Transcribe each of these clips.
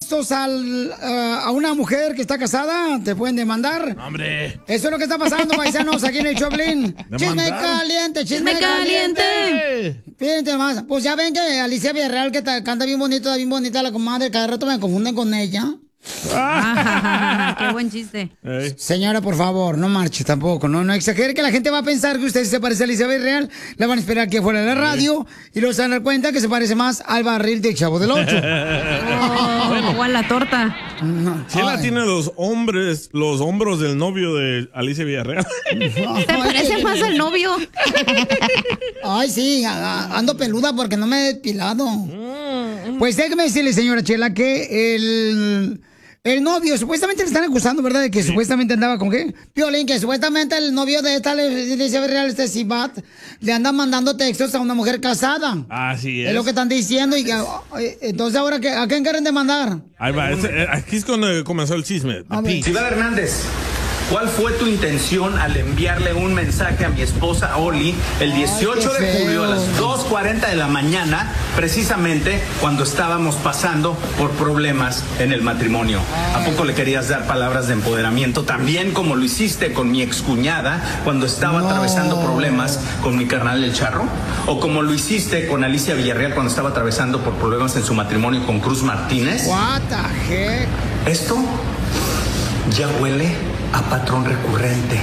textos a una mujer que está casada, te pueden demandar. ¡Hombre! Eso es lo que está pasando, paisanos, aquí en el Choplin. ¡Chisme caliente, chisme caliente! Fíjense más. Pues ya ven que Alicia Villarreal, que canta bien bonito, bien bonita la comadre, cada rato me confunden con ella. Qué buen chiste. Señora, por favor, no marche tampoco, no exagere, que la gente va a pensar que usted se parece a Alicia Villarreal, la van a esperar que fuera de la radio y luego se van a dar cuenta que se parece más al barril del Chavo del Ocho. O a la torta. Chela tiene los hombros del novio de Alicia Villarreal. Se parece más al novio. Ay, sí, ando peluda porque no me he depilado. Pues déjeme decirle, señora Chela, que el novio, supuestamente le están acusando, ¿verdad? De que supuestamente andaba con qué? Piolín, que supuestamente el novio de esta Alicia Villarreal, Sibat, le anda mandando textos a una mujer casada. Así es. Es lo que están diciendo. Y entonces, ¿ahora a quién quieren demandar? Ahí va, aquí es cuando comenzó el chisme. Sibat Hernández, ¿cuál fue tu intención al enviarle un mensaje a mi esposa Oli el 18 de julio a las 2:40 de la mañana, precisamente cuando estábamos pasando por problemas en el matrimonio? ¿A poco le querías dar palabras de empoderamiento, también como lo hiciste con mi excuñada cuando estaba atravesando problemas con mi carnal El Charro? ¿O como lo hiciste con Alicia Villarreal cuando estaba atravesando por problemas en su matrimonio con Cruz Martínez? What the heck? Esto ya huele a patrón recurrente.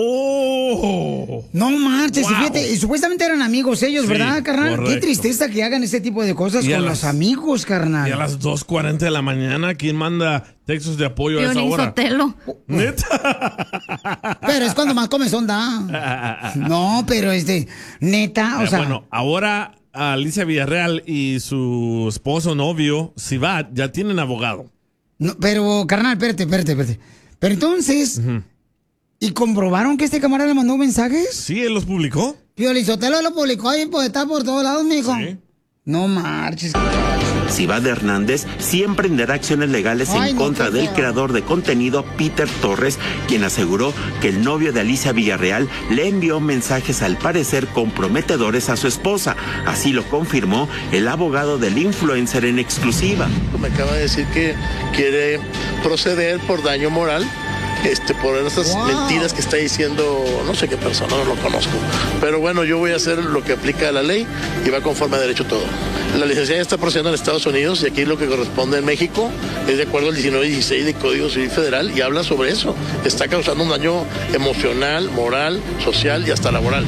No marches, fíjate, y supuestamente eran amigos ellos, ¿verdad, carnal? Correcto. Qué tristeza que hagan ese tipo de cosas con los amigos, carnal. Y a las 2:40 de la mañana, ¿quién manda textos de apoyo a esa hora? Sotelo. ¿Neta? Pero es cuando más comezón da. No, pero neta, o sea... Bueno, ahora Alicia Villarreal y su esposo novio, Sibat, ya tienen abogado. No, pero, carnal, espérate. Pero entonces... ¿Y comprobaron que este camarada le mandó mensajes? Sí, él los publicó. Piolín Sotelo lo publicó y pues está por todos lados, mijo. Sí. No marches. Sibat Hernández sí emprenderá acciones legales en contra del creador de contenido Peter Torres, quien aseguró que el novio de Alicia Villarreal le envió mensajes al parecer comprometedores a su esposa. Así lo confirmó el abogado del influencer en exclusiva. Me acaba de decir que quiere proceder por daño moral. Por esas mentiras que está diciendo, no sé qué persona, no lo conozco. Pero bueno, yo voy a hacer lo que aplica la ley y va conforme a derecho todo. La licenciada está procediendo en Estados Unidos y aquí lo que corresponde en México es de acuerdo al 1916 del Código Civil Federal y habla sobre eso. Está causando un daño emocional, moral, social y hasta laboral.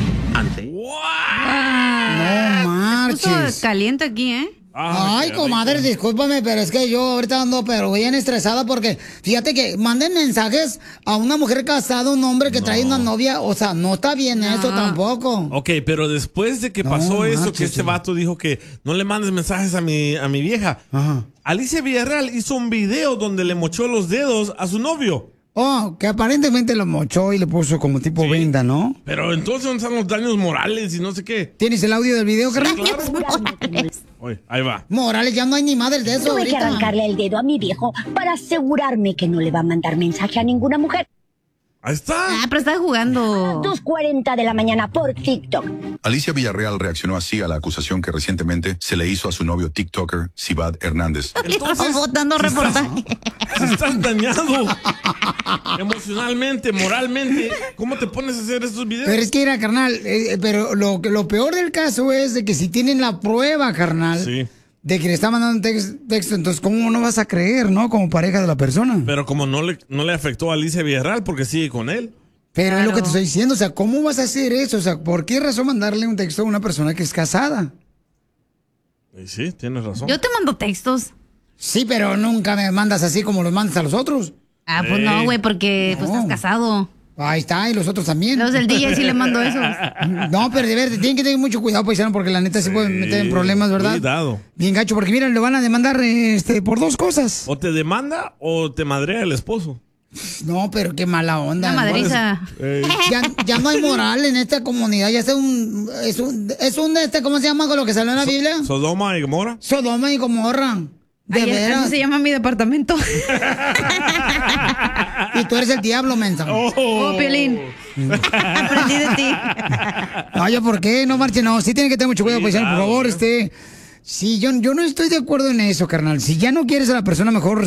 No marches. Puso caliente aquí, ¿eh? Ay, comadre, discúlpame, pero es que yo ahorita ando pero bien estresada porque fíjate que manden mensajes a una mujer casada, un hombre que trae una novia, o sea, no está bien eso tampoco. Ok, pero después de que pasó eso, que este vato dijo que no le mandes mensajes a mi vieja, Alicia Villarreal hizo un video donde le mochó los dedos a su novio. Oh, que aparentemente lo mochó y le puso como tipo venda, ¿no? Pero entonces, ¿dónde están los daños morales y no sé qué? ¿Tienes el audio del video, carnal? Oye, ahí va. Morales, ya no hay ni madre de eso. Tuve que arrancarle el dedo a mi viejo para asegurarme que no le va a mandar mensaje a ninguna mujer. Ahí está. Pero está jugando. 2:40 de la mañana por TikTok. Alicia Villarreal reaccionó así a la acusación que recientemente se le hizo a su novio TikToker, Sibat Hernández. Estamos votando reportaje. Si estás dañado emocionalmente, moralmente, ¿cómo te pones a hacer estos videos? Pero es que era, carnal, pero lo peor del caso es de que si tienen la prueba, carnal, de que le está mandando texto, entonces ¿cómo no vas a creer, no? Como pareja de la persona. Pero como no le afectó a Alicia Villarreal porque sigue con él. Pero es lo que te estoy diciendo, o sea, ¿cómo vas a hacer eso? O sea, ¿por qué razón mandarle un texto a una persona que es casada? Sí, tienes razón. Yo te mando textos. Sí, pero nunca me mandas así como los mandas a los otros. Ah, pues no, güey, porque pues estás casado. Ahí está, y los otros también. Los del DJ sí le mando esos. No, pero de verdad, tienen que tener mucho cuidado, paisano, porque la neta se pueden meter en problemas, ¿verdad? Cuidado. Bien gacho, porque mira, le van a demandar por dos cosas. O te demanda o te madrea el esposo. No, pero qué mala onda. Una madriza. Ya no hay moral en esta comunidad, ya es un ¿cómo se llama con lo que salió en la Biblia? Sodoma y Gomorra. Sodoma y Gomorra. De veras. Así se llama mi departamento. Y tú eres el diablo, mensa. Oh, Piolín. Aprendí de ti. Oye, ¿por qué? No marche, no. Sí tiene que tener mucho cuidado, paisano, por favor, Sí, yo no estoy de acuerdo en eso, carnal. Si ya no quieres a la persona, mejor